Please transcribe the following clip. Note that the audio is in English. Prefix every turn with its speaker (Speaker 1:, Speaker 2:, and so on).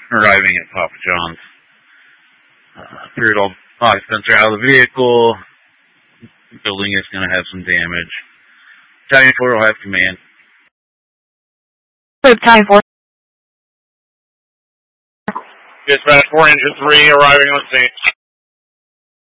Speaker 1: arriving at Papa John's. Cleared all occupants are out of the vehicle. The building is going to have some damage. Battalion 4 will have command.
Speaker 2: Battalion 4.
Speaker 3: Dispatch 4, Engine 3, arriving on scene.